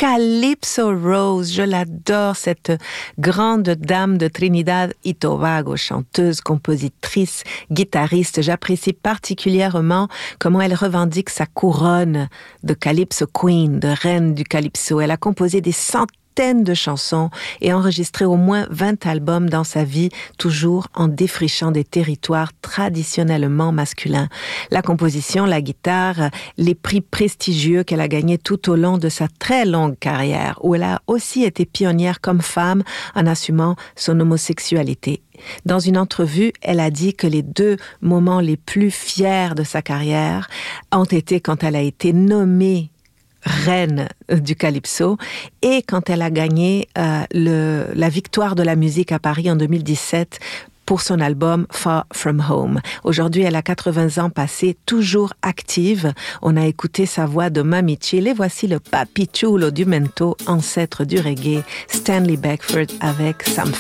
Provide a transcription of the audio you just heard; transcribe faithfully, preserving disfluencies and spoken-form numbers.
Calypso Rose, je l'adore, cette grande dame de Trinidad et Tobago, chanteuse, compositrice, guitariste. J'apprécie particulièrement comment elle revendique sa couronne de Calypso Queen, de reine du Calypso. Elle a composé des centaines de chansons et enregistré au moins vingt albums dans sa vie, toujours en défrichant des territoires traditionnellement masculins. La composition, la guitare, les prix prestigieux qu'elle a gagnés tout au long de sa très longue carrière, où elle a aussi été pionnière comme femme en assumant son homosexualité. Dans une entrevue, elle a dit que les deux moments les plus fiers de sa carrière ont été quand elle a été nommée reine du Calypso et quand elle a gagné euh, le, la victoire de la musique à Paris en deux mille dix-sept pour son album Far From Home. Aujourd'hui, elle a quatre-vingts ans passés, toujours active. On a écouté sa voix de Mami Chill et voici le papi chulo du mento, ancêtre du reggae, Stanley Beckford avec Some